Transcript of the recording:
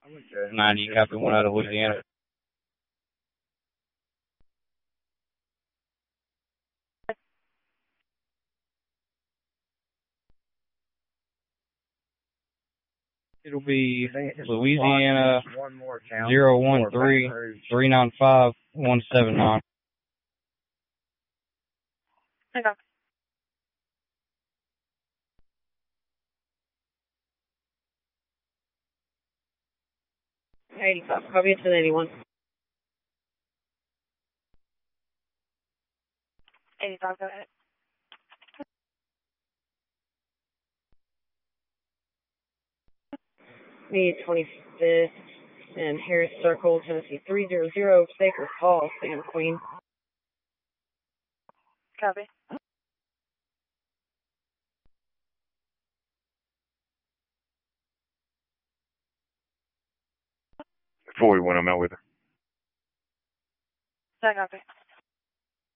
90, copy 1 out of Louisiana. It'll be Louisiana 013-395-179. Okay. $85. Copy it to 81. 85, go ahead. Me 25th and Harris Circle, Tennessee 300, Sacred Hall, Sam Queen. Copy. Before we went, I'm out with her. That copy.